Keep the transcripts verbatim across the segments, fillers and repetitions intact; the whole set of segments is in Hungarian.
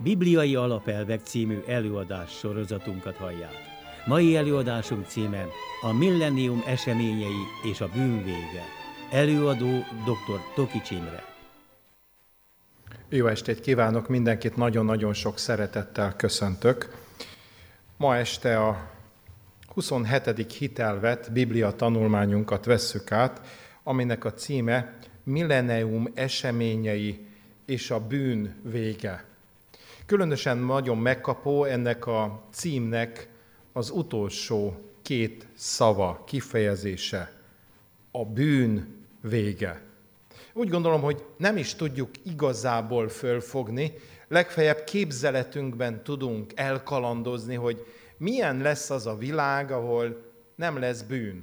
Bibliai Alapelvek című előadás sorozatunkat hallják. Mai előadásunk címe a millennium eseményei és a bűn vége. Előadó dr. Tokics Imre. Jó estét kívánok, mindenkit nagyon-nagyon sok szeretettel köszöntök. Ma este a huszonhetedik hitelvet, Biblia tanulmányunkat vesszük át, aminek a címe millennium eseményei és a bűn vége. Különösen nagyon megkapó ennek a címnek az utolsó két szava, kifejezése, a bűn vége. Úgy gondolom, hogy nem is tudjuk igazából fölfogni, legfeljebb képzeletünkben tudunk elkalandozni, hogy milyen lesz az a világ, ahol nem lesz bűn.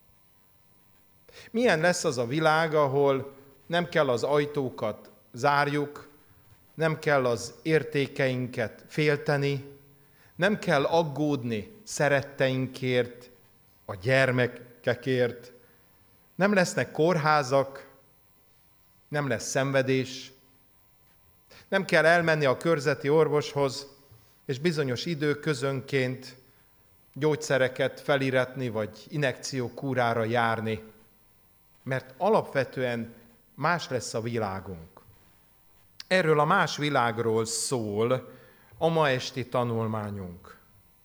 Milyen lesz az a világ, ahol nem kell az ajtókat zárjuk, nem kell az értékeinket félteni, nem kell aggódni szeretteinkért, a gyermekekért, nem lesznek kórházak, nem lesz szenvedés, nem kell elmenni a körzeti orvoshoz, és bizonyos időközönként gyógyszereket feliratni, vagy injekciókúrára járni, mert alapvetően más lesz a világunk. Erről a más világról szól a ma esti tanulmányunk.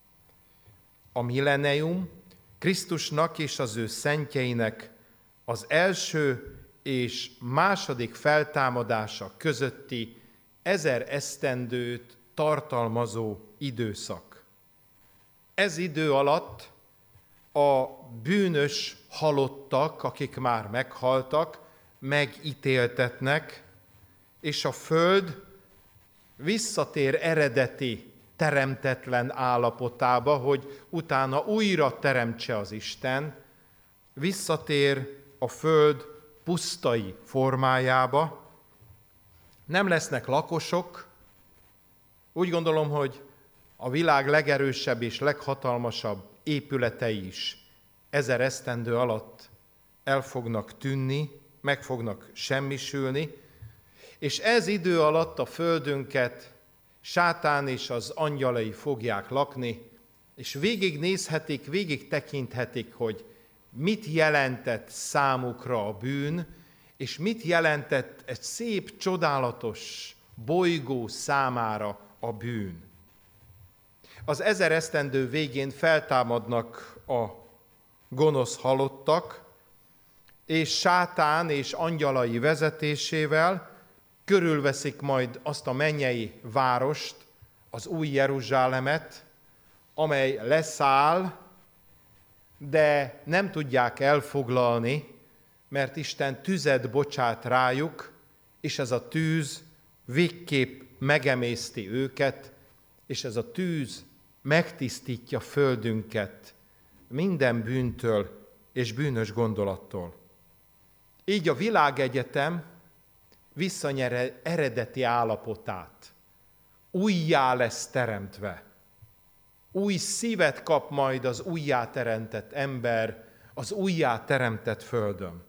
A millennium Krisztusnak és az ő szentjeinek az első és második feltámadása közötti ezer esztendőt tartalmazó időszak. Ez idő alatt a bűnös halottak, akik már meghaltak, megítéltetnek, és a föld visszatér eredeti, teremtetlen állapotába, hogy utána újra teremtse az Isten, visszatér a föld pusztai formájába, nem lesznek lakosok. Úgy gondolom, hogy a világ legerősebb és leghatalmasabb épületei is ezer esztendő alatt el fognak tűnni, meg fognak semmisülni, és ez idő alatt a földünket sátán és az angyalai fogják lakni, és végignézhetik, végig tekinthetik, hogy mit jelentett számukra a bűn, és mit jelentett egy szép, csodálatos bolygó számára a bűn. Az ezer esztendő végén feltámadnak a gonosz halottak, és sátán és angyalai vezetésével körülveszik majd azt a mennyei várost, az új Jeruzsálemet, amely leszáll, de nem tudják elfoglalni, mert Isten tüzet bocsát rájuk, és ez a tűz végképp megemészti őket, és ez a tűz megtisztítja földünket minden bűntől és bűnös gondolattól. Így a világegyetem visszanyer eredeti állapotát, újjá lesz teremtve. Új szívet kap majd az újjá teremtett ember az újjá teremtett földön.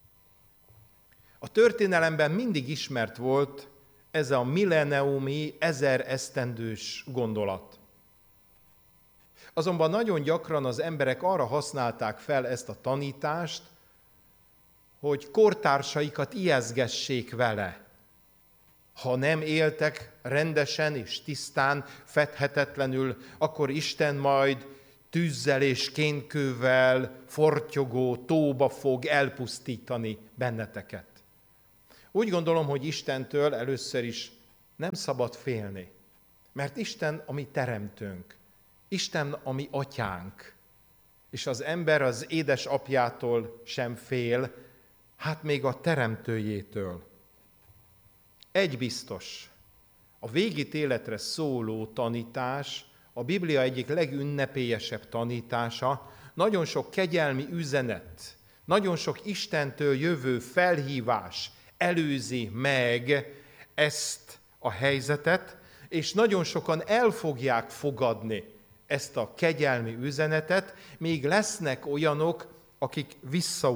A történelemben mindig ismert volt ez a millenniumi, ezer esztendős gondolat. Azonban nagyon gyakran az emberek arra használták fel ezt a tanítást, hogy kortársaikat ijeszgessék vele. Ha nem éltek rendesen és tisztán, fedhetetlenül, akkor Isten majd tűzzel és kénkővel, fortyogó tóba fog elpusztítani benneteket. Úgy gondolom, hogy Istentől először is nem szabad félni, mert Isten a mi teremtőnk, Isten a mi atyánk, és az ember az édesapjától sem fél, hát még a teremtőjétől. Egy biztos, a végítéletre szóló tanítás, a Biblia egyik legünnepélyesebb tanítása, nagyon sok kegyelmi üzenet, nagyon sok Istentől jövő felhívás előzi meg ezt a helyzetet, és nagyon sokan el fogják fogadni ezt a kegyelmi üzenetet, még lesznek olyanok, akik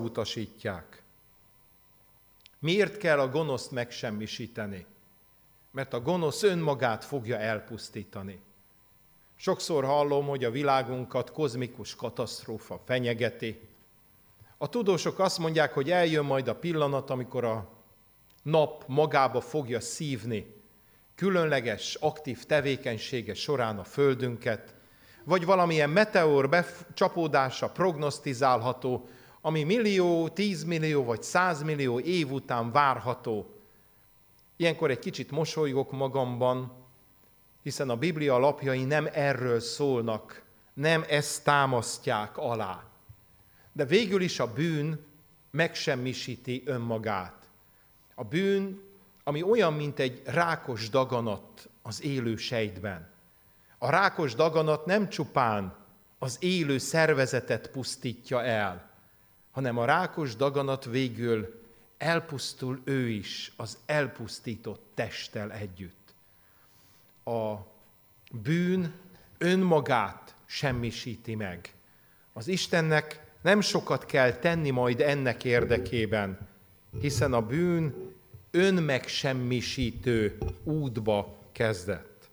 visszautasítják. Miért kell a gonoszt megsemmisíteni? mert a gonosz önmagát fogja elpusztítani. Sokszor hallom, hogy a világunkat kozmikus katasztrófa fenyegeti. A tudósok azt mondják, hogy eljön majd a pillanat, amikor a nap magába fogja szívni különleges, aktív tevékenysége során a Földünket, vagy valamilyen meteor becsapódása prognosztizálható, ami millió, tízmillió vagy százmillió év után várható. Ilyenkor egy kicsit mosolygok magamban, hiszen a Biblia lapjai nem erről szólnak, nem ezt támasztják alá. De végül is a bűn megsemmisíti önmagát. A bűn, ami olyan, mint egy rákos daganat az élő sejtben. A rákos daganat nem csupán az élő szervezetet pusztítja el, hanem a rákos daganat végül elpusztul ő is az elpusztított testtel együtt. A bűn önmagát semmisíti meg. Az Istennek nem sokat kell tenni majd ennek érdekében, hiszen a bűn önmegsemmisítő útba kezdett.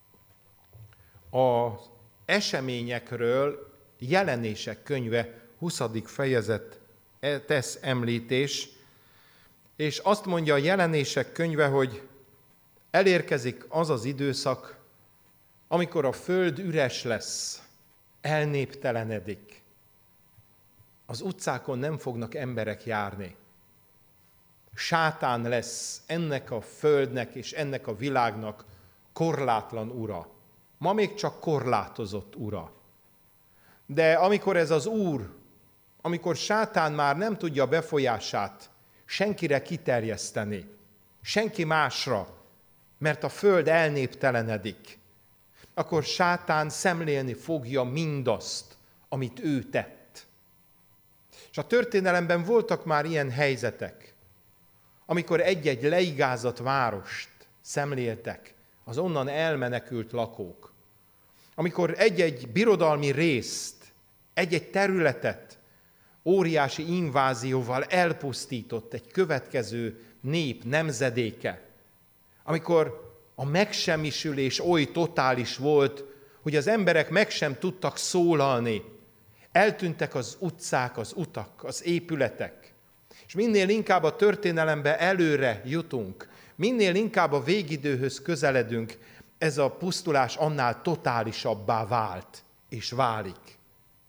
Az eseményekről Jelenések könyve huszadik fejezet tesz említés, és azt mondja a Jelenések könyve, hogy elérkezik az az időszak, amikor a föld üres lesz, elnéptelenedik. Az utcákon nem fognak emberek járni. Sátán lesz ennek a földnek és ennek a világnak korlátlan ura. Ma még csak korlátozott ura. De amikor ez az úr, amikor sátán már nem tudja a befolyását senkire kiterjeszteni, senki másra, mert a föld elnéptelenedik, akkor sátán szemlélni fogja mindazt, amit ő tett. És a történelemben voltak már ilyen helyzetek, amikor egy-egy leigázott várost szemléltek az onnan elmenekült lakók, amikor egy-egy birodalmi részt, egy-egy területet óriási invázióval elpusztított egy következő nép nemzedéke, amikor a megsemmisülés oly totális volt, hogy az emberek meg sem tudtak szólalni, eltűntek az utcák, az utak, az épületek, és minél inkább a történelembe előre jutunk, minél inkább a végidőhöz közeledünk, ez a pusztulás annál totálisabbá vált és válik.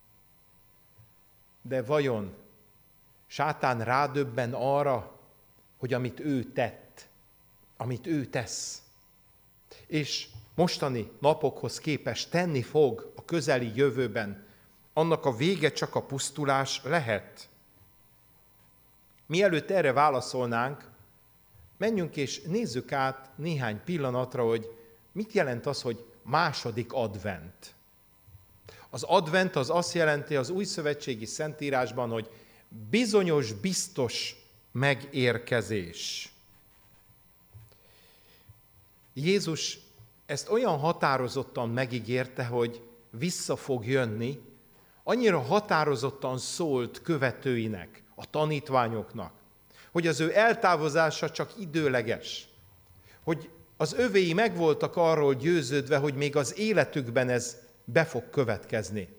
De vajon sátán rádöbben arra, hogy amit ő tett, amit ő tesz, és mostani napokhoz képest tenni fog a közeli jövőben, annak a vége csak a pusztulás lehet? Mielőtt erre válaszolnánk, menjünk és nézzük át néhány pillanatra, hogy mit jelent az, hogy második advent. Az advent az azt jelenti az újszövetségi szentírásban, hogy bizonyos, biztos megérkezés. Jézus ezt olyan határozottan megígérte, hogy vissza fog jönni, annyira határozottan szólt követőinek, a tanítványoknak, hogy az ő eltávozása csak időleges, hogy az övéi meg voltak arról győződve, hogy még az életükben ez be fog következni.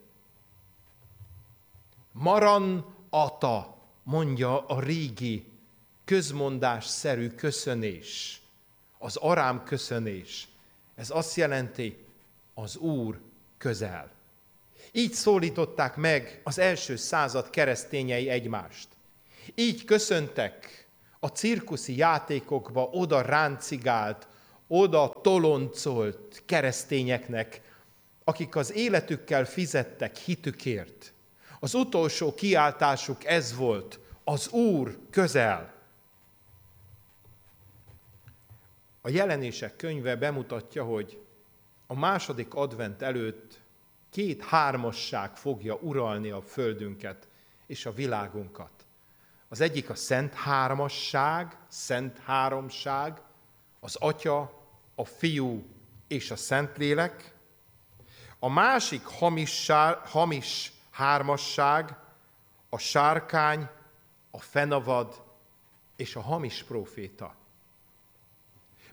Maran ata, mondja a régi közmondásszerű köszönés, az arám köszönés. Ez azt jelenti, az Úr közel. Így szólították meg az első század keresztényei egymást. Így köszöntek a cirkuszi játékokba oda ráncigált, oda toloncolt keresztényeknek, akik az életükkel fizettek hitükért. Az utolsó kiáltásuk ez volt, az Úr közel. A Jelenések könyve bemutatja, hogy a második advent előtt két hármasság fogja uralni a földünket és a világunkat. Az egyik a szent hármasság, szent háromság, az Atya, a Fiú és a Szentlélek. A másik hamis, hamis hármasság, a sárkány, a fenavad és a hamis próféta.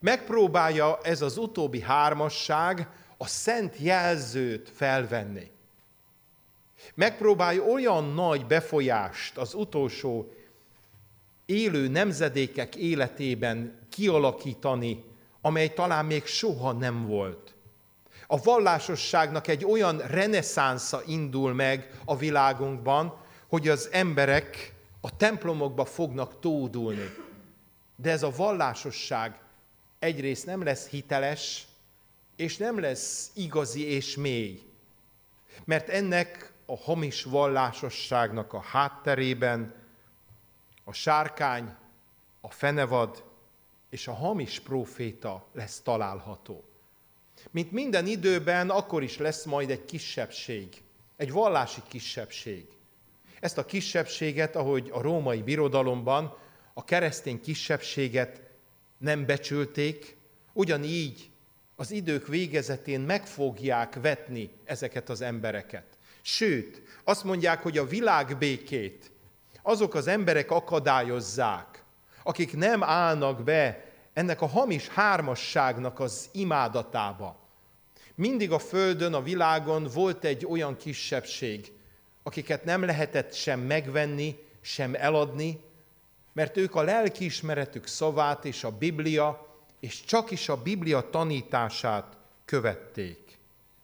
Megpróbálja ez az utóbbi hármasság a szent jelzőt felvenni. Megpróbálja olyan nagy befolyást az utolsó élő nemzedékek életében kialakítani, amely talán még soha nem volt. A vallásosságnak egy olyan reneszánsza indul meg a világunkban, hogy az emberek a templomokba fognak tódulni. De ez a vallásosság egyrészt nem lesz hiteles, és nem lesz igazi és mély. Mert ennek a hamis vallásosságnak a hátterében a sárkány, a fenevad és a hamis próféta lesz található. Mint minden időben, akkor is lesz majd egy kisebbség, egy vallási kisebbség. Ezt a kisebbséget, ahogy a római birodalomban a keresztény kisebbséget nem becsülték, ugyanígy az idők végezetén meg fogják vetni ezeket az embereket. Sőt, azt mondják, hogy a világbékét azok az emberek akadályozzák, akik nem állnak be ennek a hamis hármasságnak az imádatába. Mindig a földön, a világon volt egy olyan kisebbség, akiket nem lehetett sem megvenni, sem eladni, mert ők a lelkiismeretük szavát és a Biblia, és csak is a Biblia tanítását követték.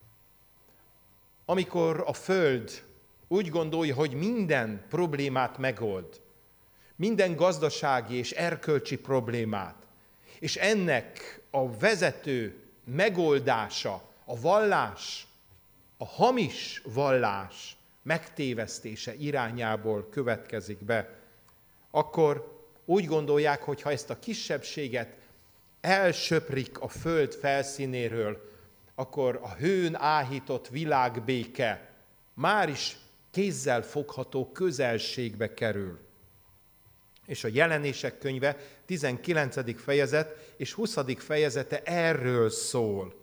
Amikor a föld úgy gondolja, hogy minden problémát megold, minden gazdasági és erkölcsi problémát, és ennek a vezető megoldása, a vallás, a hamis vallás megtévesztése irányából következik be, akkor úgy gondolják, hogy ha ezt a kisebbséget elsöprik a föld felszínéről, akkor a hőn áhított világbéke már is kézzel fogható közelségbe kerül. És a Jelenések könyve tizenkilencedik fejezet és huszadik fejezete erről szól.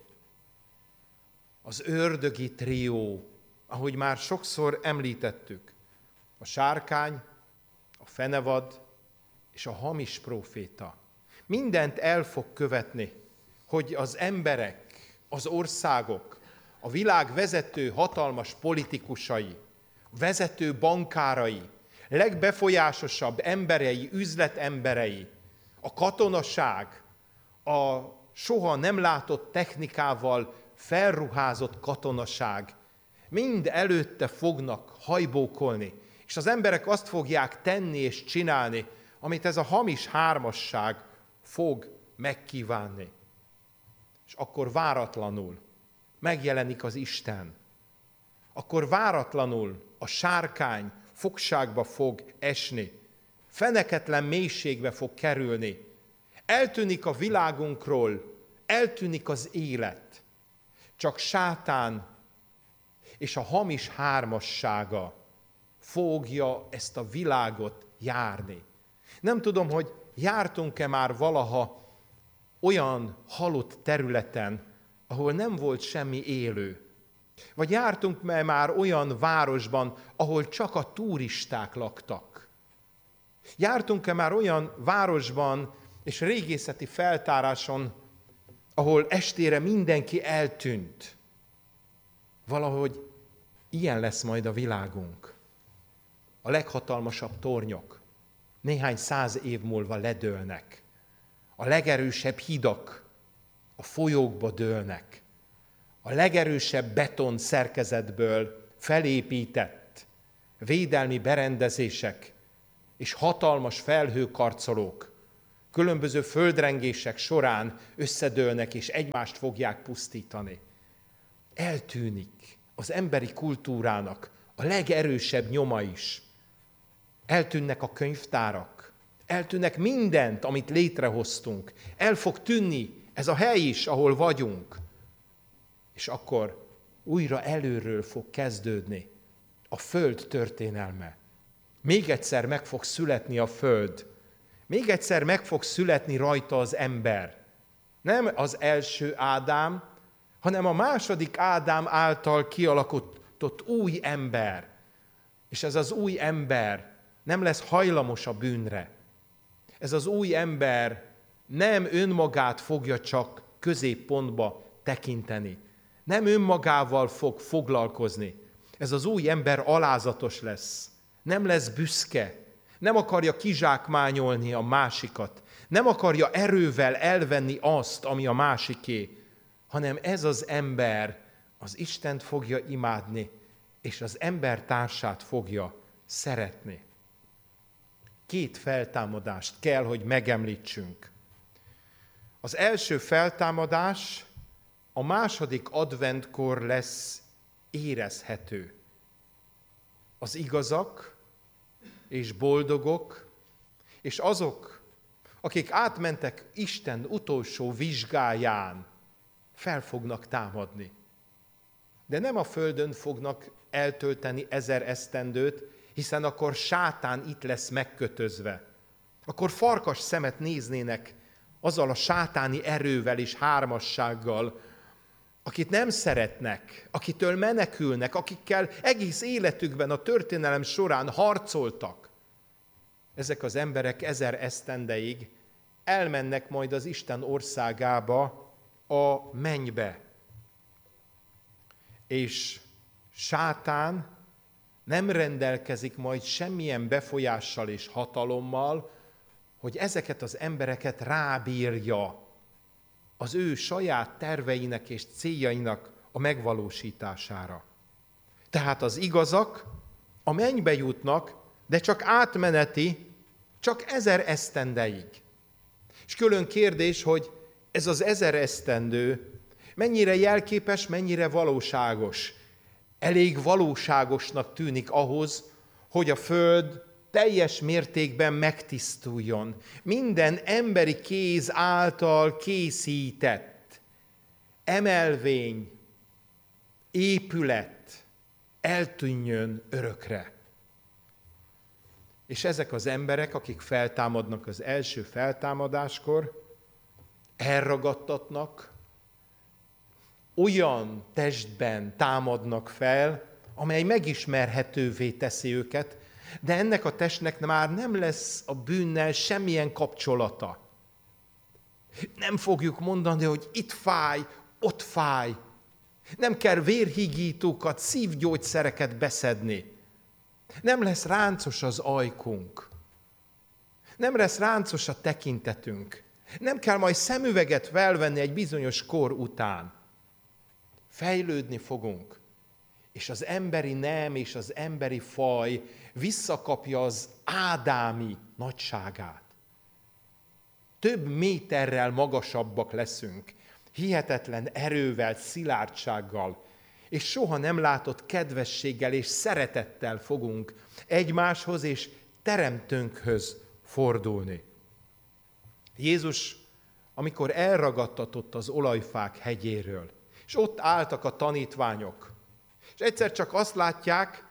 Az ördögi trió, ahogy már sokszor említettük, a sárkány, a fenevad és a hamis próféta. Mindent el fog követni, hogy az emberek, az országok, a világ vezető hatalmas politikusai, vezető bankárai, legbefolyásosabb emberei, üzletemberei, a katonaság, a soha nem látott technikával felruházott katonaság, mind előtte fognak hajbókolni, és az emberek azt fogják tenni és csinálni, amit ez a hamis hármasság fog megkívánni. És akkor váratlanul megjelenik az Isten. Akkor váratlanul a sárkány fogságba fog esni, feneketlen mélységbe fog kerülni. Eltűnik a világunkról, eltűnik az élet. Csak sátán és a hamis hármassága fogja ezt a világot járni. Nem tudom, hogy jártunk-e már valaha olyan halott területen, ahol nem volt semmi élő. Vagy jártunk-e már olyan városban, ahol csak a turisták laktak. Jártunk-e már olyan városban és régészeti feltáráson, ahol estére mindenki eltűnt. Valahogy ilyen lesz majd a világunk. A leghatalmasabb tornyok néhány száz év múlva ledőlnek. A legerősebb hidak a folyókba dőlnek. A legerősebb beton szerkezetből felépített védelmi berendezések és hatalmas felhőkarcolók különböző földrengések során összedőlnek és egymást fogják pusztítani. Eltűnik az emberi kultúrának a legerősebb nyoma is. Eltűnnek a könyvtárak, eltűnnek mindent, amit létrehoztunk. El fog tűnni ez a hely is, ahol vagyunk. És akkor újra előről fog kezdődni a föld történelme. Még egyszer meg fog születni a föld. Még egyszer meg fog születni rajta az ember. Nem az első Ádám, hanem a második Ádám által kialakított új ember. És ez az új ember nem lesz hajlamos a bűnre. Ez az új ember nem önmagát fogja csak középpontba tekinteni. Nem önmagával fog foglalkozni. Ez az új ember alázatos lesz. Nem lesz büszke. Nem akarja kizsákmányolni a másikat. Nem akarja erővel elvenni azt, ami a másiké, hanem ez az ember az Istent fogja imádni, és az ember társát fogja szeretni. Két feltámadást kell, hogy megemlítsünk. Az első feltámadás a második adventkor lesz érezhető. Az igazak és boldogok, és azok, akik átmentek Isten utolsó vizsgáján, fel fognak támadni. De nem a földön fognak eltölteni ezer esztendőt, hiszen akkor sátán itt lesz megkötözve. Akkor farkas szemet néznének azzal a sátáni erővel és hármassággal, akit nem szeretnek, akitől menekülnek, akikkel egész életükben a történelem során harcoltak. Ezek az emberek ezer esztendeig elmennek majd az Isten országába, a mennybe. És sátán nem rendelkezik majd semmilyen befolyással és hatalommal, hogy ezeket az embereket rábírja az ő saját terveinek és céljainak a megvalósítására. Tehát az igazak a mennybe jutnak, de csak átmeneti, csak ezer esztendeig. És külön kérdés, hogy ez az ezer esztendő mennyire jelképes, mennyire valóságos. Elég valóságosnak tűnik ahhoz, hogy a Föld teljes mértékben megtisztuljon. Minden emberi kéz által készített emelvény, épület eltűnjön örökre. És ezek az emberek, akik feltámadnak az első feltámadáskor, elragadtatnak, olyan testben támadnak fel, amely megismerhetővé teszi őket, de ennek a testnek már nem lesz a bűnnel semmilyen kapcsolata. Nem fogjuk mondani, hogy itt fáj, ott fáj. Nem kell vérhigítókat, szívgyógyszereket beszedni. Nem lesz ráncos az ajkunk. Nem lesz ráncos a tekintetünk. Nem kell majd szemüveget felvenni egy bizonyos kor után. Fejlődni fogunk, és az emberi nem és az emberi faj visszakapja az ádámi nagyságát. Több méterrel magasabbak leszünk, hihetetlen erővel, szilárdsággal, és soha nem látott kedvességgel és szeretettel fogunk egymáshoz és teremtőnkhöz fordulni. Jézus, amikor elragadtatott az olajfák hegyéről, és ott álltak a tanítványok, és egyszer csak azt látják,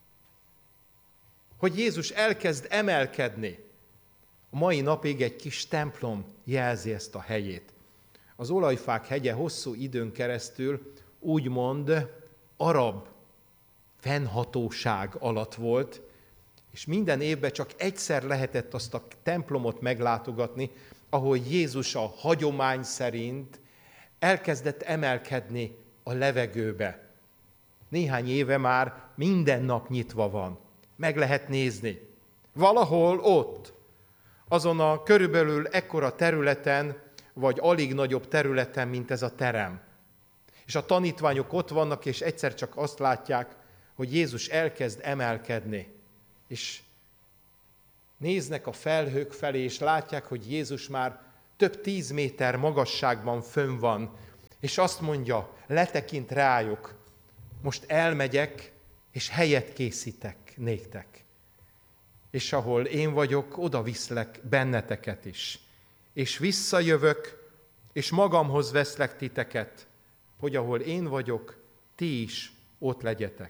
hogy Jézus elkezd emelkedni. A mai napig egy kis templom jelzi ezt a helyét. Az olajfák hegye hosszú időn keresztül úgymond arab fennhatóság alatt volt, és minden évben csak egyszer lehetett azt a templomot meglátogatni, ahol Jézus a hagyomány szerint elkezdett emelkedni a levegőbe. Néhány éve már minden nap nyitva van. Meg lehet nézni. Valahol ott, azon a körülbelül ekkora területen, vagy alig nagyobb területen, mint ez a terem. És a tanítványok ott vannak, és egyszer csak azt látják, hogy Jézus elkezd emelkedni. És néznek a felhők felé, és látják, hogy Jézus már több tíz méter magasságban fönn van, és azt mondja, letekint rájuk, most elmegyek, és helyet készítek néktek. És ahol én vagyok, oda viszlek benneteket is. És visszajövök, és magamhoz veszlek titeket, hogy ahol én vagyok, ti is ott legyetek.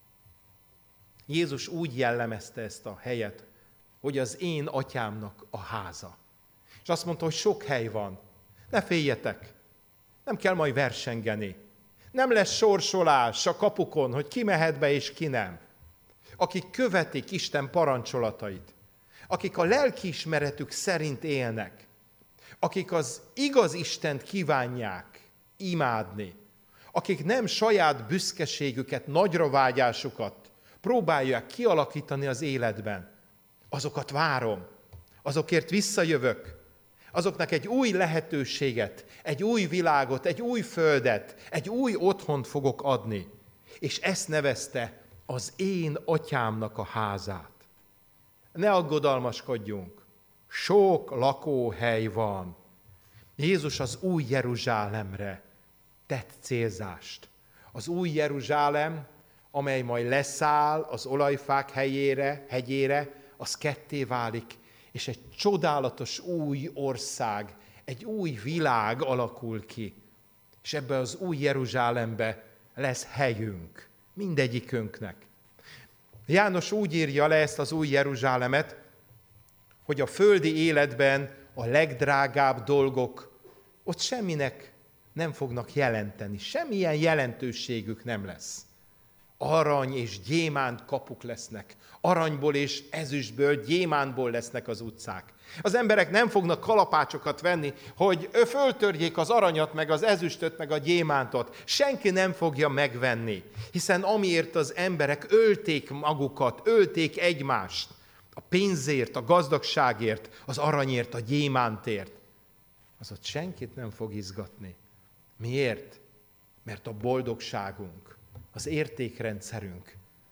Jézus úgy jellemezte ezt a helyet, hogy az én atyámnak a háza. És azt mondta, hogy sok hely van. Ne féljetek, nem kell majd versengeni. Nem lesz sorsolás a kapukon, hogy ki mehet be és ki nem. Akik követik Isten parancsolatait, akik a lelkiismeretük szerint élnek, akik az igaz Istent kívánják imádni, akik nem saját büszkeségüket, nagyra vágyásukat próbálják kialakítani az életben, azokat várom, azokért visszajövök, azoknak egy új lehetőséget, egy új világot, egy új földet, egy új otthont fogok adni. És ezt nevezte az én atyámnak a házát. Ne aggodalmaskodjunk, sok lakóhely van. Jézus az új Jeruzsálemre tett célzást. Az új Jeruzsálem, amely majd leszáll az olajfák helyére, hegyére, az ketté válik, és egy csodálatos új ország, egy új világ alakul ki. És ebbe az új Jeruzsálembe lesz helyünk, mindegyikünknek. János úgy írja le ezt az új Jeruzsálemet, hogy a földi életben a legdrágább dolgok ott semminek nem fognak jelenteni, semmilyen jelentőségük nem lesz. Arany és gyémánt kapuk lesznek, aranyból és ezüstből, gyémántból lesznek az utcák. Az emberek nem fognak kalapácsokat venni, hogy föltörjék az aranyat, meg az ezüstöt, meg a gyémántot. Senki nem fogja megvenni, hiszen amiért az emberek ölték magukat, ölték egymást, a pénzért, a gazdagságért, az aranyért, a gyémántért, az ott senkit nem fog izgatni. Miért? Mert a boldogságunk, az értékrendszerünk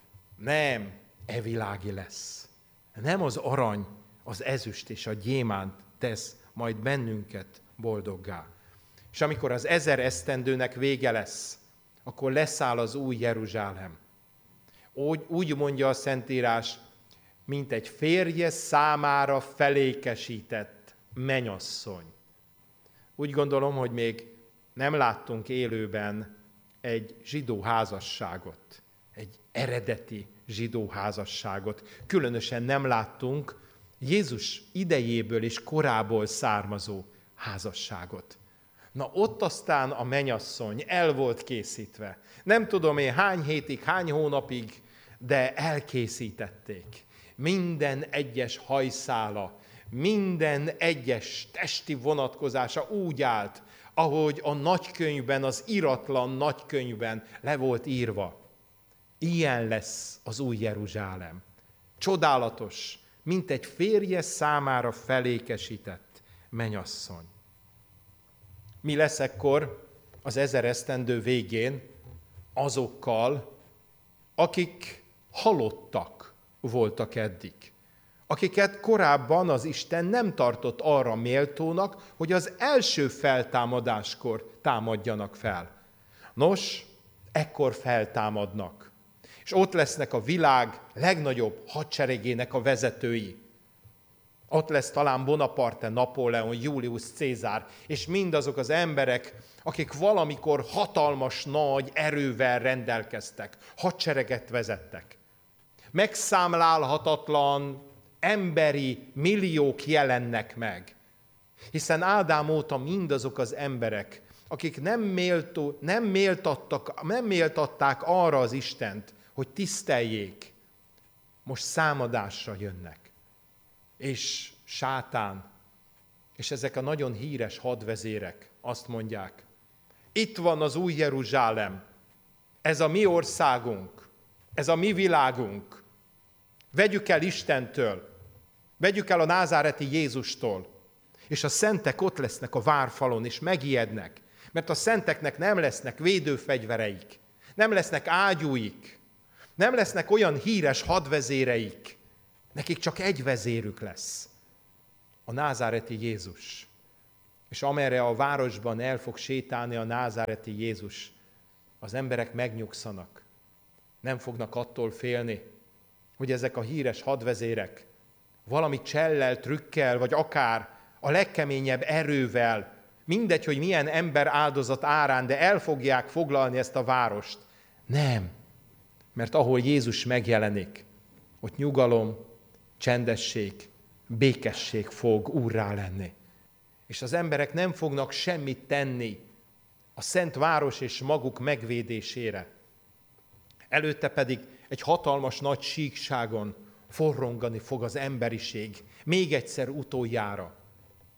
nem evilági lesz. Nem az arany, az ezüst és a gyémánt tesz majd bennünket boldoggá. És amikor az ezer esztendőnek vége lesz, akkor leszáll az új Jeruzsálem. Úgy, úgy mondja a Szentírás, mint egy férje számára felékesített mennyasszony. Úgy gondolom, hogy még nem láttunk élőben egy zsidó házasságot, egy eredeti zsidó házasságot. Különösen nem láttunk Jézus idejéből és korából származó házasságot. Na ott aztán a mennyasszony el volt készítve. Nem tudom én hány hétig, hány hónapig, de elkészítették. Minden egyes hajszála, minden egyes testi vonatkozása úgy állt, ahogy a nagykönyvben, az iratlan nagykönyvben le volt írva. Ilyen lesz az új Jeruzsálem. Csodálatos, mint egy férje számára felékesített mennyasszony. Mi lesz ekkor az ezer esztendő végén azokkal, akik halottak voltak eddig? Akiket korábban az Isten nem tartott arra méltónak, hogy az első feltámadáskor támadjanak fel. Nos, ekkor feltámadnak. És ott lesznek a világ legnagyobb hadseregének a vezetői. Ott lesz talán Bonaparte, Napóleon, Julius Cézár, és mindazok az emberek, akik valamikor hatalmas nagy erővel rendelkeztek, hadsereget vezettek. Megszámlálhatatlan emberi milliók jelennek meg. Hiszen Ádám óta mindazok az emberek, akik nem, méltó, nem, méltattak, nem méltatták arra az Istent, hogy tiszteljék, most számadásra jönnek. És sátán, és ezek a nagyon híres hadvezérek azt mondják, itt van az új Jeruzsálem, ez a mi országunk, ez a mi világunk. Vegyük el Istentől, vegyük el a názáreti Jézustól, és a szentek ott lesznek a várfalon, és megijednek, mert a szenteknek nem lesznek védőfegyvereik, nem lesznek ágyúik, nem lesznek olyan híres hadvezéreik, nekik csak egy vezérük lesz, a názáreti Jézus. És amerre a városban el fog sétálni a názáreti Jézus, az emberek megnyugszanak, nem fognak attól félni, hogy ezek a híres hadvezérek valami csellel, trükkel, vagy akár a legkeményebb erővel, mindegy, hogy milyen ember áldozat árán, de el fogják foglalni ezt a várost. Nem, mert ahol Jézus megjelenik, ott nyugalom, csendesség, békesség fog úrrá lenni. És az emberek nem fognak semmit tenni a szent város és maguk megvédésére. Előtte pedig egy hatalmas nagy síkságon forrongani fog az emberiség, még egyszer utoljára.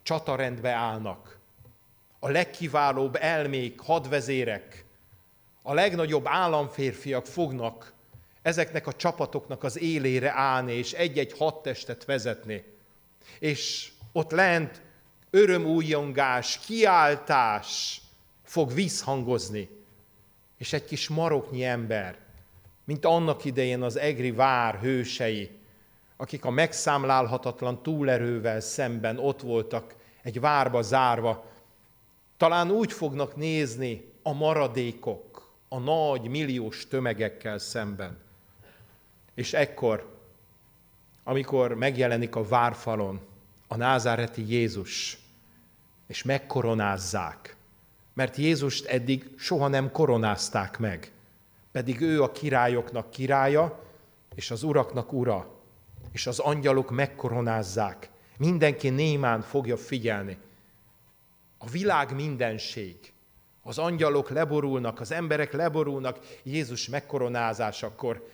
csatarendbe állnak. A legkiválóbb elmék, hadvezérek, a legnagyobb államférfiak fognak ezeknek a csapatoknak az élére állni, és egy-egy hadtestet vezetni. És ott lent örömújongás, kiáltás fog visszhangozni. És egy kis maroknyi ember, mint annak idején az egri vár hősei, akik a megszámlálhatatlan túlerővel szemben ott voltak, egy várba zárva, talán úgy fognak nézni a maradékok, a nagy milliós tömegekkel szemben. És ekkor, amikor megjelenik a várfalon a názáreti Jézus, és megkoronázzák, mert Jézust eddig soha nem koronázták meg, pedig ő a királyoknak királya, és az uraknak ura, és az angyalok megkoronázzák. Mindenki némán fogja figyelni. A világ mindenség, az angyalok leborulnak, az emberek leborulnak Jézus megkoronázásakor,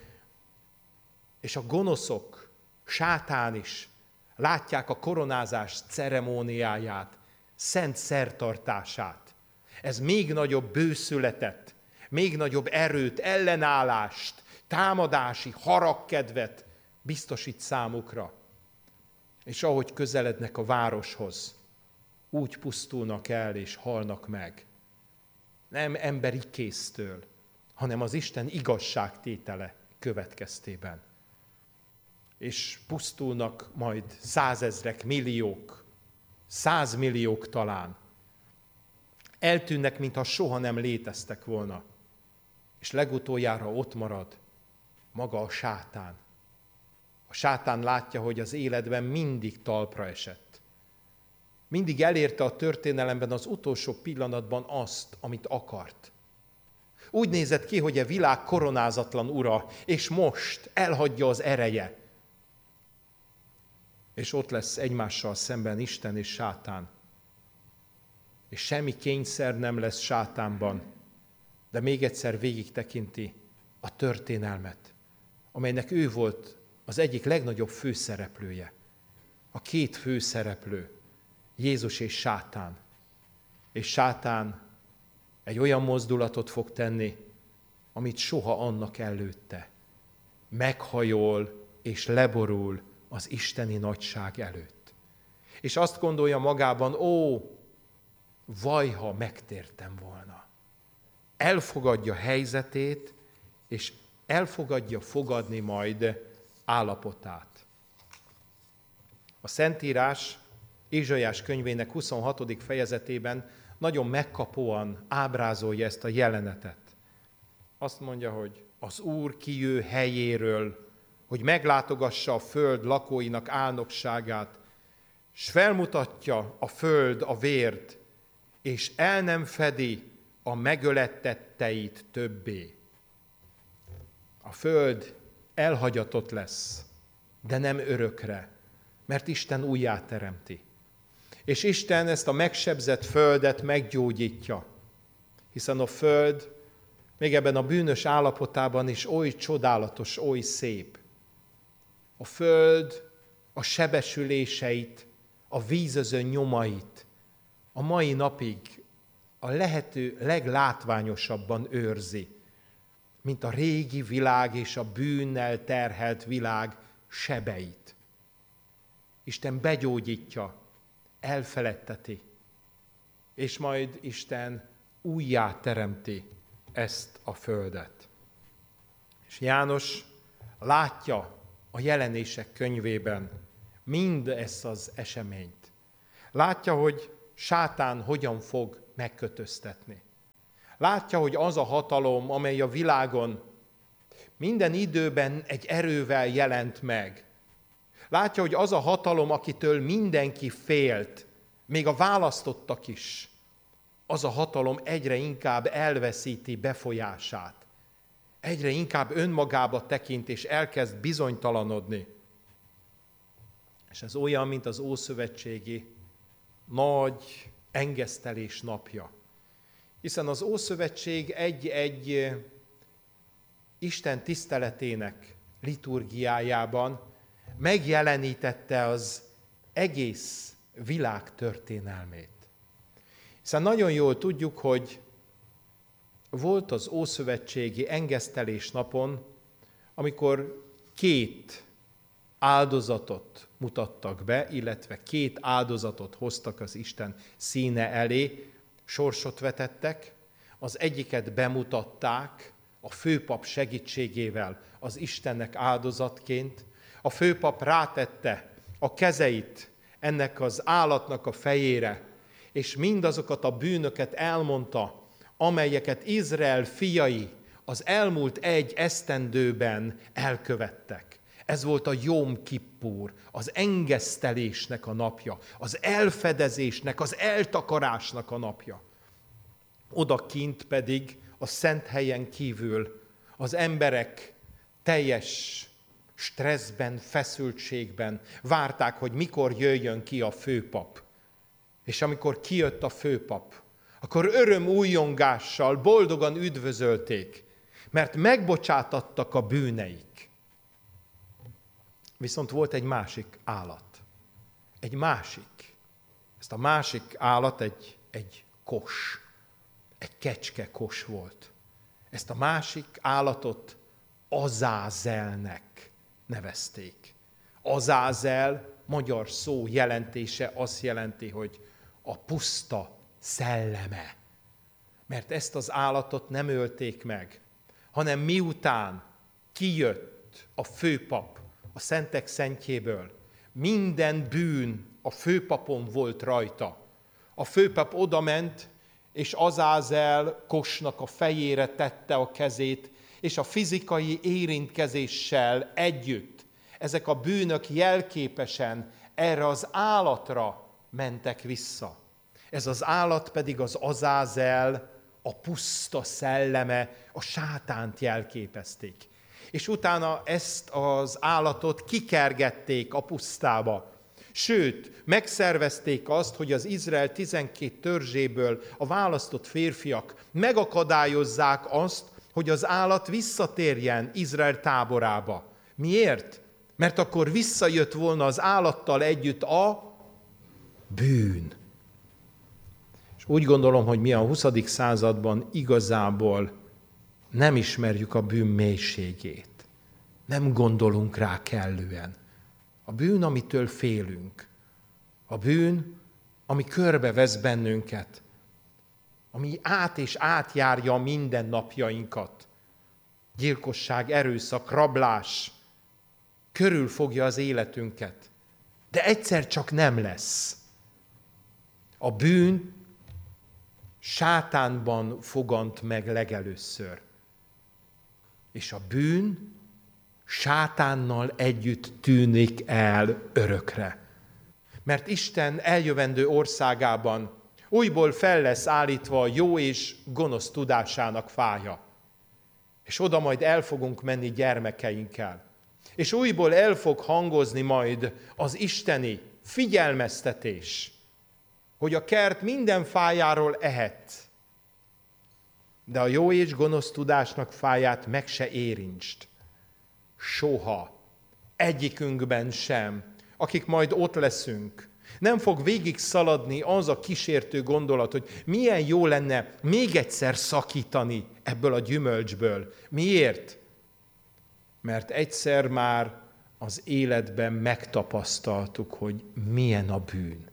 és a gonoszok, sátán is látják a koronázás ceremóniáját, szent szertartását. Ez még nagyobb bőszületet, még nagyobb erőt, ellenállást, támadási haragkedvet biztosít számukra. És ahogy közelednek a városhoz, úgy pusztulnak el és halnak meg. Nem emberi kéztől, hanem az Isten igazságtétele következtében. És pusztulnak majd százezrek, milliók, százmilliók talán. Eltűnnek, mintha soha nem léteztek volna. És legutoljára ott marad maga a sátán. A sátán látja, hogy az életben mindig talpra esett. Mindig elérte a történelemben az utolsó pillanatban azt, amit akart. Úgy nézett ki, hogy a világ koronázatlan ura, és most elhagyja az ereje. És ott lesz egymással szemben Isten és sátán. És semmi kényszer nem lesz sátánban, de még egyszer végig tekinti a történelmet, amelynek ő volt az egyik legnagyobb főszereplője. A két főszereplő, Jézus és sátán. És sátán egy olyan mozdulatot fog tenni, amit soha annak előtte. Meghajol és leborul az isteni nagyság előtt. És azt gondolja magában, ó, vaj, ha megtértem volna. Elfogadja helyzetét, és elfogadja fogadni majd állapotát. A Szentírás Ézsaiás könyvének huszonhatodik fejezetében nagyon megkapóan ábrázolja ezt a jelenetet. Azt mondja, hogy az Úr kijő helyéről, hogy meglátogassa a föld lakóinak álnokságát, s felmutatja a föld a vért, és el nem fedi a megölettetteit többé. A föld elhagyatott lesz, de nem örökre, mert Isten újjáteremti. És Isten ezt a megsebzett földet meggyógyítja, hiszen a föld még ebben a bűnös állapotában is oly csodálatos, oly szép. A föld a sebesüléseit, a vízöző nyomait a mai napig a lehető leglátványosabban őrzi, mint a régi világ és a bűnnel terhelt világ sebeit. Isten begyógyítja, elfeledteti, és majd Isten újjá teremti ezt a földet. És János látja a jelenések könyvében mind ezt az eseményt. Látja, hogy sátán hogyan fog megkötöztetni. Látja, hogy az a hatalom, amely a világon minden időben egy erővel jelent meg. Látja, hogy az a hatalom, akitől mindenki félt, még a választottak is, az a hatalom egyre inkább elveszíti befolyását. Egyre inkább önmagába tekint, és elkezd bizonytalanodni. És ez olyan, mint az ószövetségi nagy engesztelés napja. Hiszen az Ószövetség egy-egy Isten tiszteletének liturgiájában megjelenítette az egész világ történelmét. Hiszen nagyon jól tudjuk, hogy volt az ószövetségi engesztelés napon, amikor két áldozatot mutattak be, illetve két áldozatot hoztak az Isten színe elé, sorsot vetettek, az egyiket bemutatták a főpap segítségével az Istennek áldozatként. A főpap rátette a kezeit ennek az állatnak a fejére, és mindazokat a bűnöket elmondta, amelyeket Izrael fiai az elmúlt egy esztendőben elkövettek. Ez volt a Jom Kippur, az engesztelésnek a napja, az elfedezésnek, az eltakarásnak a napja. Odakint pedig a szent helyen kívül az emberek teljes stresszben, feszültségben várták, hogy mikor jöjjön ki a főpap. És amikor kijött a főpap, akkor öröm újjongással boldogan üdvözölték, mert megbocsátattak a bűneik. Viszont volt egy másik állat. Egy másik. Ezt a másik állat egy, egy kos. Egy kecske kos volt. Ezt a másik állatot Azázelnek nevezték. Azázel magyar szó jelentése azt jelenti, hogy a puszta szelleme. Mert ezt az állatot nem ölték meg, hanem miután kijött a főpap a szentek szentjéből, minden bűn a főpapon volt rajta. A főpap odament, és Azázel kosnak a fejére tette a kezét, és a fizikai érintkezéssel együtt ezek a bűnök jelképesen erre az állatra mentek vissza. Ez az állat pedig az Azázel, a puszta szelleme, a sátánt jelképezték. És utána ezt az állatot kikergették a pusztába. Sőt, megszervezték azt, hogy az Izrael tizenkét törzséből a választott férfiak megakadályozzák azt, hogy az állat visszatérjen Izrael táborába. Miért? Mert akkor visszajött volna az állattal együtt a bűn. És úgy gondolom, hogy mi a huszadik században igazából nem ismerjük a bűn mélységét. Nem gondolunk rá kellően. A bűn, amitől félünk. A bűn, ami körbevesz bennünket. Ami át és átjárja a mindennapjainkat. Gyilkosság, erőszak, rablás körülfogja az életünket. De egyszer csak nem lesz. A bűn sátánban fogant meg legelőször. És a bűn sátánnal együtt tűnik el örökre. Mert Isten eljövendő országában újból fel lesz állítva a jó és gonosz tudásának fája. És oda majd el fogunk menni gyermekeinkkel. És újból el fog hangozni majd az isteni figyelmeztetés, hogy a kert minden fájáról ehet, de a jó és gonosz tudásnak fáját meg se érintsd. Soha. Egyikünkben sem, akik majd ott leszünk. Nem fog végig szaladni az a kísértő gondolat, hogy milyen jó lenne még egyszer szakítani ebből a gyümölcsből. Miért? Mert egyszer már az életben megtapasztaltuk, hogy milyen a bűn.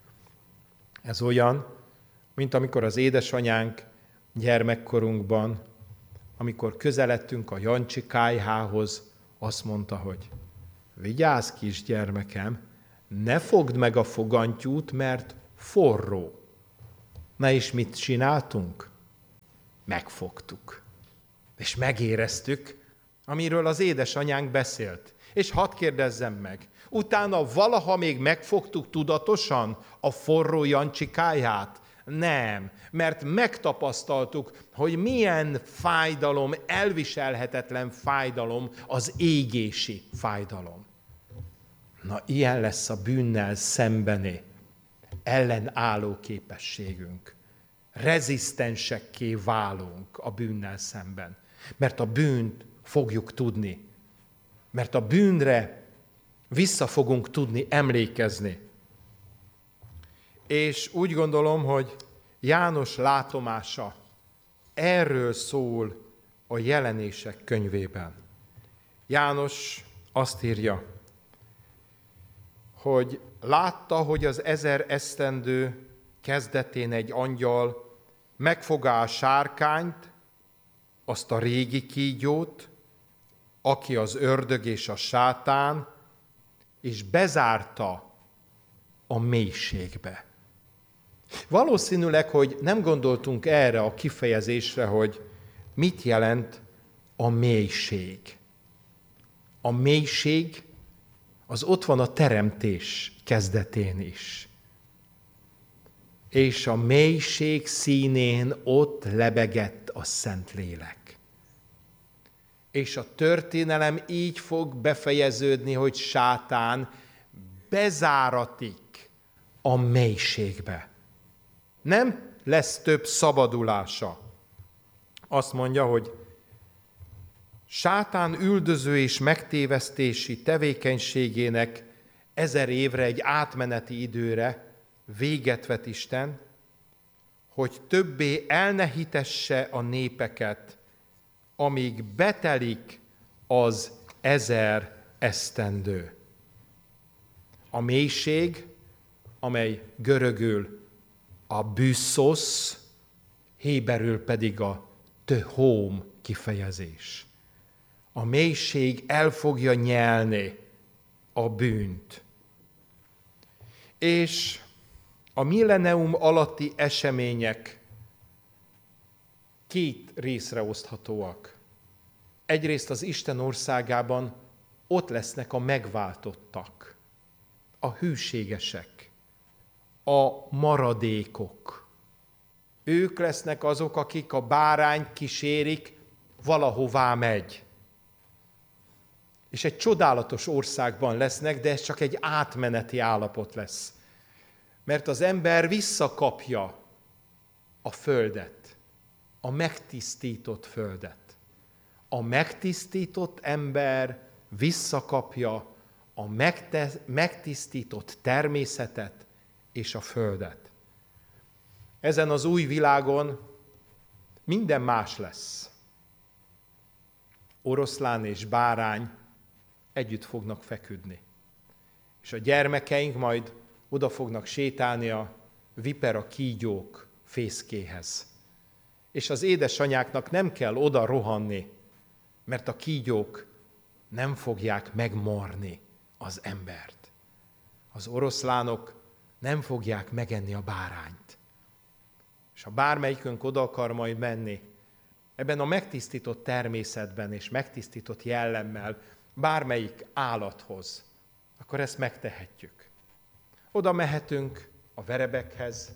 Ez olyan, mint amikor az édesanyánk gyermekkorunkban, amikor közeledtünk a Jancsi kályhához, azt mondta, hogy vigyázz, kisgyermekem, ne fogd meg a fogantyút, mert forró. Na és mit csináltunk? Megfogtuk. És megéreztük, amiről az édesanyánk beszélt. És hadd kérdezzem meg, utána valaha még megfogtuk tudatosan a forró Jancsi kályhát? Nem, mert megtapasztaltuk, hogy milyen fájdalom, elviselhetetlen fájdalom az égési fájdalom. Na, ilyen lesz a bűnnel szembeni ellenálló képességünk. Rezisztensekké válunk a bűnnel szemben, mert a bűnt fogjuk tudni, mert a bűnre vissza fogunk tudni emlékezni. És úgy gondolom, hogy János látomása erről szól a Jelenések könyvében. János azt írja, hogy látta, hogy az ezer esztendő kezdetén egy angyal megfogá a sárkányt, azt a régi kígyót, aki az ördög és a sátán, és bezárta a mélységbe. Valószínűleg, hogy nem gondoltunk erre a kifejezésre, hogy mit jelent a mélység. A mélység az ott van a teremtés kezdetén is. És a mélység színén ott lebegett a Szentlélek. És a történelem így fog befejeződni, hogy sátán bezáratik a mélységbe. Nem lesz több szabadulása. Azt mondja, hogy sátán üldöző és megtévesztési tevékenységének ezer évre, egy átmeneti időre véget vet Isten, hogy többé elnehítesse a népeket, amíg betelik az ezer esztendő. A mélység, amely görögül a bűszosz, héberül pedig a tehóm kifejezés. A mélység el fogja nyelni a bűnt. És a millenium alatti események két részre oszthatóak. Egyrészt az Isten országában ott lesznek a megváltottak, a hűségesek, a maradékok. Ők lesznek azok, akik a bárányt kísérik, valahová megy. És egy csodálatos országban lesznek, de ez csak egy átmeneti állapot lesz. Mert az ember visszakapja a földet, a megtisztított földet. A megtisztított ember visszakapja a megte- megtisztított természetet és a földet. Ezen az új világon minden más lesz. Oroszlán és bárány együtt fognak feküdni. És a gyermekeink majd oda fognak sétálni a vipera kígyók fészkéhez. És az édesanyáknak nem kell oda rohanni, mert a kígyók nem fogják megmarni az embert. Az oroszlánok nem fogják megenni a bárányt. És ha bármelyikünk oda akar majd menni, ebben a megtisztított természetben és megtisztított jellemmel bármelyik állathoz, akkor ezt megtehetjük. Oda mehetünk a verebekhez,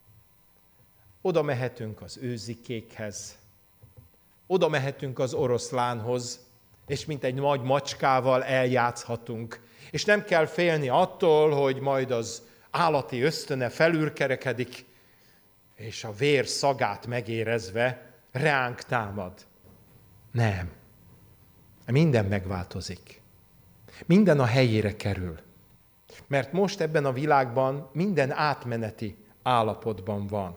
oda mehetünk az őzikékhez, oda mehetünk az oroszlánhoz, és mint egy nagy macskával eljátszhatunk. És nem kell félni attól, hogy majd az állati ösztöne felülkerekedik, és a vér szagát megérezve reánk támad. Nem. Minden megváltozik. Minden a helyére kerül. Mert most ebben a világban minden átmeneti állapotban van.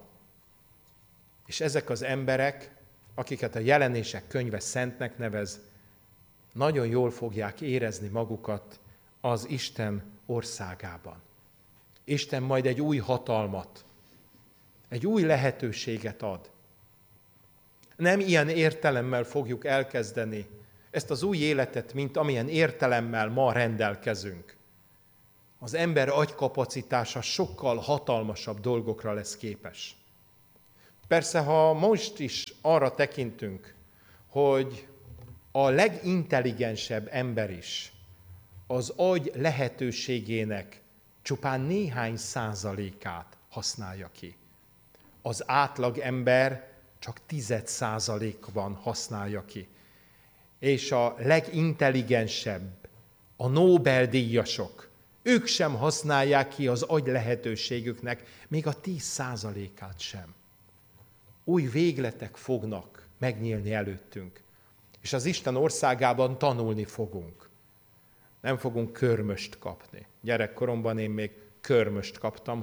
És ezek az emberek, akiket a Jelenések könyve szentnek nevez, nagyon jól fogják érezni magukat az Isten országában. Isten majd egy új hatalmat, egy új lehetőséget ad. Nem ilyen értelemmel fogjuk elkezdeni ezt az új életet, mint amilyen értelemmel ma rendelkezünk. Az ember agykapacitása sokkal hatalmasabb dolgokra lesz képes. Persze, ha most is arra tekintünk, hogy a legintelligensebb ember is az agy lehetőségének csupán néhány százalékát használja ki. Az átlag ember csak tized százalékban használja ki. És a legintelligensebb, a Nobel-díjasok, ők sem használják ki az agy lehetőségüknek, még a tíz százalékát sem. Új végletek fognak megnyílni előttünk, és az Isten országában tanulni fogunk. Nem fogunk körmöst kapni. Gyerekkoromban én még körmöst kaptam, ha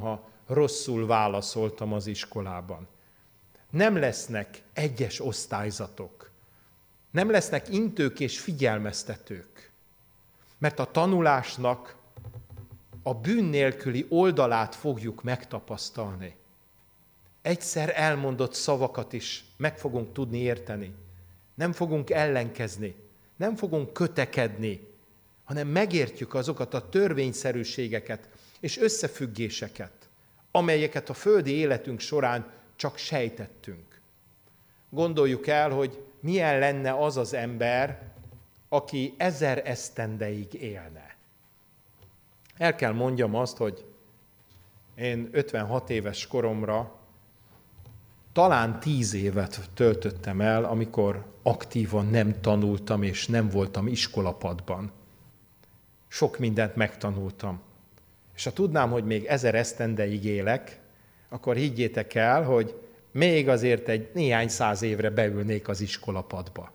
rosszul válaszoltam az iskolában. Nem lesznek egyes osztályzatok. Nem lesznek intők és figyelmeztetők. Mert a tanulásnak a bűn nélküli oldalát fogjuk megtapasztalni. Egyszer elmondott szavakat is meg fogunk tudni érteni. Nem fogunk ellenkezni, nem fogunk kötekedni, hanem megértjük azokat a törvényszerűségeket és összefüggéseket, amelyeket a földi életünk során csak sejtettünk. Gondoljuk el, hogy milyen lenne az az ember, aki ezer esztendeig élne. El kell mondjam azt, hogy én ötvenhat éves koromra talán tíz évet töltöttem el, amikor aktívan nem tanultam és nem voltam iskolapadban. Sok mindent megtanultam. És ha tudnám, hogy még ezer esztendeig élek, akkor higgyétek el, hogy még azért egy néhány száz évre beülnék az iskolapadba.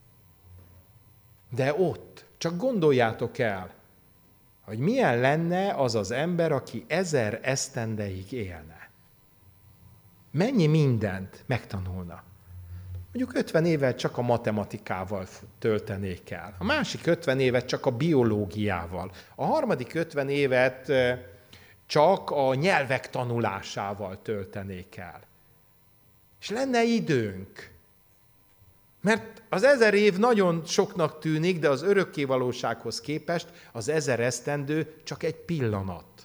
De ott, csak gondoljátok el, hogy milyen lenne az az ember, aki ezer esztendeig élne. Mennyi mindent megtanulna. Mondjuk ötven évet csak a matematikával töltenék el. A másik ötven évet csak a biológiával. A harmadik ötven évet csak a nyelvek tanulásával töltenék el. És lenne időnk. Mert az ezer év nagyon soknak tűnik, de az örökkévalósághoz képest az ezer esztendő csak egy pillanat.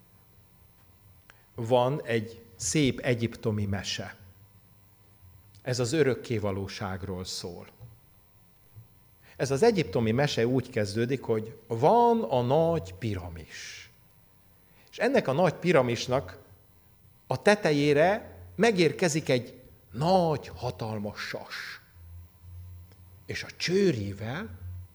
Van egy szép egyiptomi mese. Ez az örökkévalóságról szól. Ez az egyiptomi mese úgy kezdődik, hogy van a nagy piramis. És ennek a nagy piramisnak a tetejére megérkezik egy nagy, hatalmas sas. És a csőrével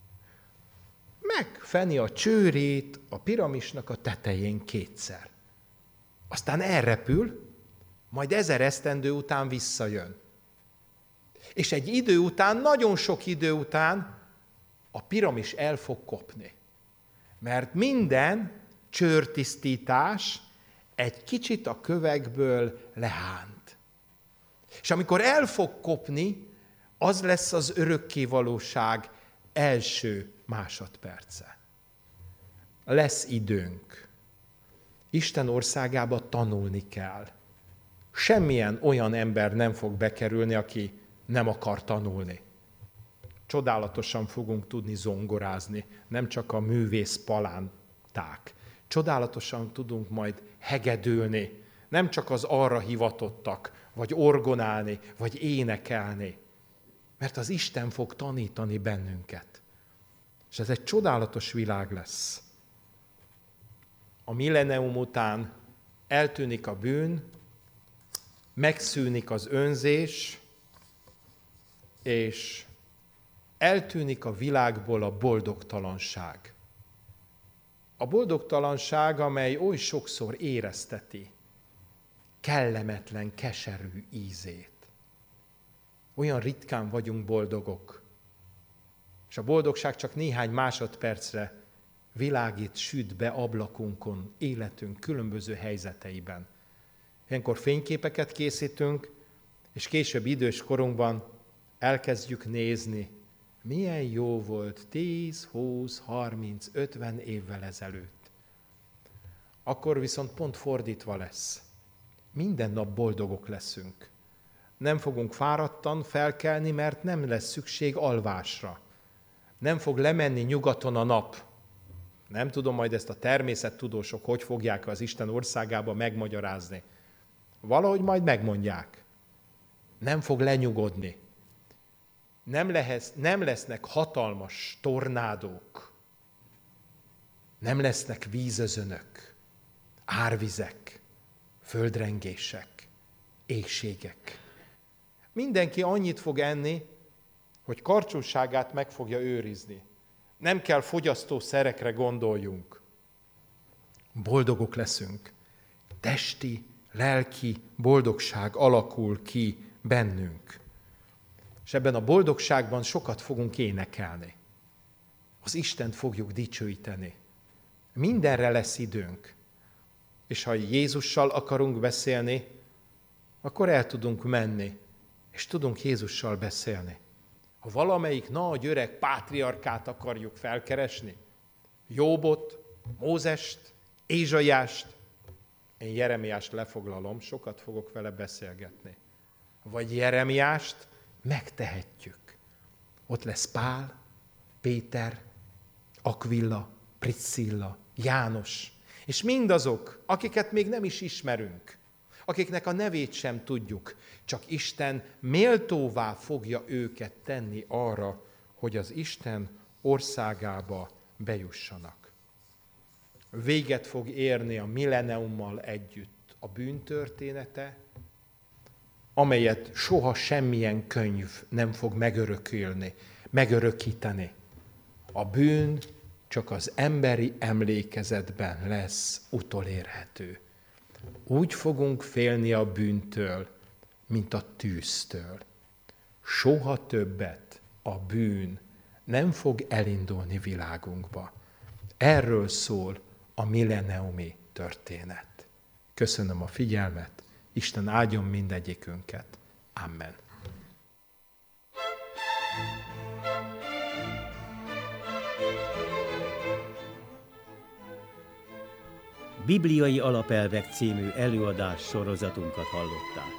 megfeni a csőrét a piramisnak a tetején kétszer. Aztán elrepül, majd ezer esztendő után visszajön. És egy idő után, nagyon sok idő után a piramis el fog kopni. Mert minden csőrtisztítás egy kicsit a kövekből lehánt. És amikor el fog kopni, az lesz az örökkévalóság első másodperce. Lesz időnk. Isten országába tanulni kell. Semmilyen olyan ember nem fog bekerülni, aki nem akar tanulni. Csodálatosan fogunk tudni zongorázni, nem csak a művész palánták. Csodálatosan tudunk majd hegedülni, nem csak az arra hivatottak, vagy orgonálni, vagy énekelni. Mert az Isten fog tanítani bennünket. És ez egy csodálatos világ lesz. A millenium után eltűnik a bűn, megszűnik az önzés, és eltűnik a világból a boldogtalanság. A boldogtalanság, amely oly sokszor érezteti kellemetlen, keserű ízét. Olyan ritkán vagyunk boldogok, és a boldogság csak néhány másodpercre világít, süt be ablakunkon, életünk különböző helyzeteiben. Ilyenkor fényképeket készítünk, és később idős korunkban elkezdjük nézni, milyen jó volt tíz, húsz, harminc, ötven évvel ezelőtt. Akkor viszont pont fordítva lesz. Minden nap boldogok leszünk. Nem fogunk fáradtan felkelni, mert nem lesz szükség alvásra. Nem fog lemenni nyugaton a nap. Nem tudom majd ezt a természettudósok hogy fogják az Isten országába megmagyarázni. Valahogy majd megmondják. Nem fog lenyugodni. Nem, lehez, nem lesznek hatalmas tornádók. Nem lesznek vízözönök, árvizek, földrengések, éhségek. Mindenki annyit fog enni, hogy karcsúságát meg fogja őrizni. Nem kell fogyasztószerekre gondoljunk. Boldogok leszünk. Testi, lelki boldogság alakul ki bennünk. És ebben a boldogságban sokat fogunk énekelni. Az Istent fogjuk dicsőíteni. Mindenre lesz időnk. És ha Jézussal akarunk beszélni, akkor el tudunk menni, és tudunk Jézussal beszélni. Ha valamelyik nagy öreg pátriarkát akarjuk felkeresni, Jóbot, Mózest, Ézsaiást, én Jeremiást lefoglalom, sokat fogok vele beszélgetni. Vagy Jeremiást megtehetjük. Ott lesz Pál, Péter, Akvilla, Priscilla, János, és mindazok, akiket még nem is ismerünk, akiknek a nevét sem tudjuk, csak Isten méltóvá fogja őket tenni arra, hogy az Isten országába bejussanak. Véget fog érni a milleniummal együtt a bűntörténete, amelyet soha semmilyen könyv nem fog megörökölni, megörökíteni. A bűn csak az emberi emlékezetben lesz utolérhető. Úgy fogunk félni a bűntől, mint a tűztől. Soha többet a bűn nem fog elindulni világunkba. Erről szól a milleniumi történet. Köszönöm a figyelmet, Isten áldjon mindegyikünket. Amen. Bibliai alapelvek című előadás sorozatunkat hallották.